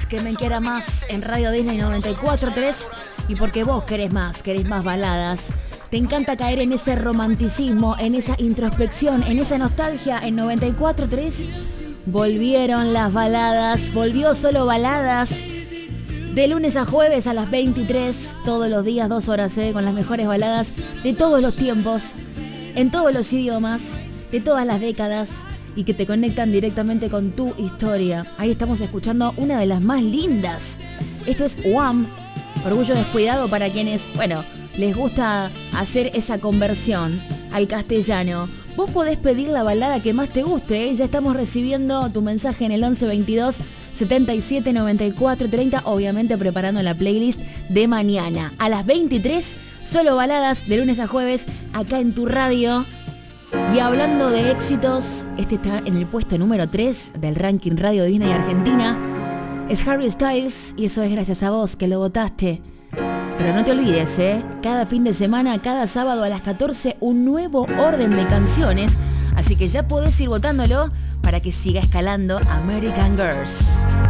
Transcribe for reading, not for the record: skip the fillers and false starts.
Que me quiera más en Radio Disney 94.3 y porque vos querés más baladas. Te encanta caer en ese romanticismo, en esa introspección, en esa nostalgia. En 94.3 volvieron las baladas, volvió Solo Baladas. De lunes a jueves a las 23, todos los días 2 horas, con las mejores baladas de todos los tiempos, en todos los idiomas, de todas las décadas y que te conectan directamente con tu historia. Ahí estamos escuchando una de las más lindas. Esto es Wham, Orgullo Descuidado, para quienes, les gusta hacer esa conversión al castellano. Vos podés pedir la balada que más te guste, Ya estamos recibiendo tu mensaje en el 11 22 77 94 30, obviamente preparando la playlist de mañana. A las 23, solo baladas de lunes a jueves, acá en tu radio. Y hablando de éxitos, este está en el puesto número 3 del ranking Radio Disney Argentina. Es Harry Styles y eso es gracias a vos que lo votaste. Pero no te olvides, cada fin de semana, cada sábado a las 14, un nuevo orden de canciones. Así que ya podés ir votándolo para que siga escalando American Girls.